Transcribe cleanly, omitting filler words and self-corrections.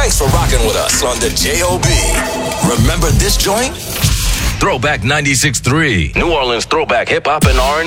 Thanks for rocking with us on the J.O.B. Remember this joint? Throwback 96.3. New Orleans throwback hip-hop and R&B.